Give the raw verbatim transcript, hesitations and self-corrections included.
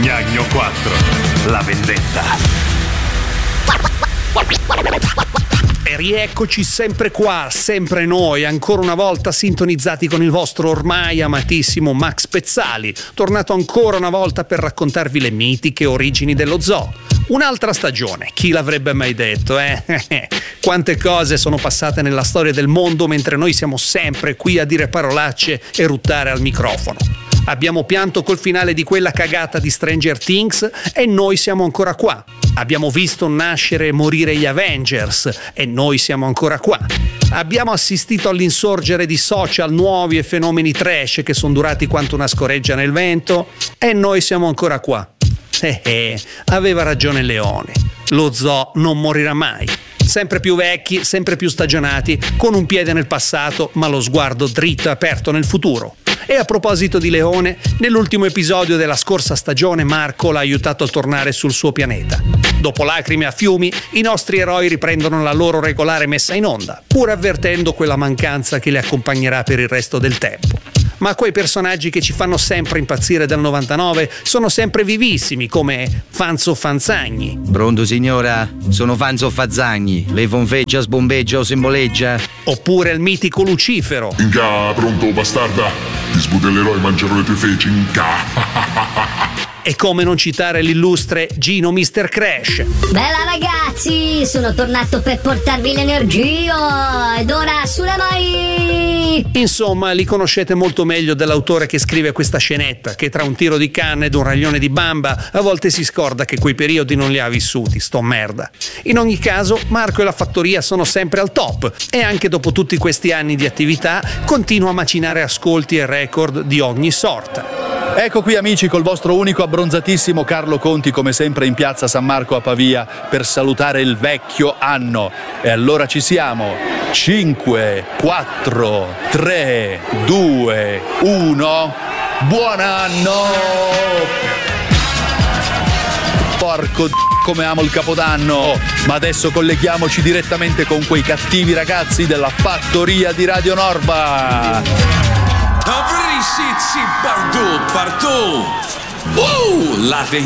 Gnagno quattro, la vendetta. E rieccoci sempre qua, sempre noi, ancora una volta sintonizzati con il vostro ormai amatissimo Max Pezzali, tornato ancora una volta per raccontarvi le mitiche origini dello zoo. Un'altra stagione, chi l'avrebbe mai detto, eh? Quante cose sono passate nella storia del mondo mentre noi siamo sempre qui a dire parolacce e ruttare al microfono. Abbiamo pianto col finale di quella cagata di Stranger Things e noi siamo ancora qua. Abbiamo visto nascere e morire gli Avengers e noi siamo ancora qua. Abbiamo assistito all'insorgere di social nuovi e fenomeni trash che sono durati quanto una scoreggia nel vento e noi siamo ancora qua. Eh eh, aveva ragione Leone. Lo zoo non morirà mai. Sempre più vecchi, sempre più stagionati, con un piede nel passato ma lo sguardo dritto e aperto nel futuro. E a proposito di Leone, nell'ultimo episodio della scorsa stagione Marco l'ha aiutato a tornare sul suo pianeta. Dopo lacrime a fiumi, i nostri eroi riprendono la loro regolare messa in onda, pur avvertendo quella mancanza che li accompagnerà per il resto del tempo. Ma quei personaggi che ci fanno sempre impazzire dal novantanove sono sempre vivissimi, come Fanzo Fanzagni. Pronto signora? Sono Fanzo Fazzagni. Lei fonfeggia, sbombeggia o simboleggia? Oppure il mitico Lucifero. Inca, pronto bastarda? Ti sbudellerò e mangerò le tue feci, Inca. E come non citare l'illustre Gino mister Crash. Bella ragazzi, sono tornato per portarvi l'energia ed ora sulle mai. Insomma, li conoscete molto meglio dell'autore che scrive questa scenetta, che tra un tiro di canna ed un raglione di bamba a volte si scorda che quei periodi non li ha vissuti, sto merda. In ogni caso, Marco e la fattoria sono sempre al top e anche dopo tutti questi anni di attività continua a macinare ascolti e record di ogni sorta. Ecco qui amici col vostro unico abbronzatissimo Carlo Conti come sempre in piazza San Marco a Pavia per salutare il vecchio anno. E allora ci siamo. cinque, quattro, tre, due, uno. Buon anno! Porco d***o come amo il Capodanno! Ma adesso colleghiamoci direttamente con quei cattivi ragazzi della fattoria di Radio Norba. Avrei sì, sì, pardon, pardon. Uh, la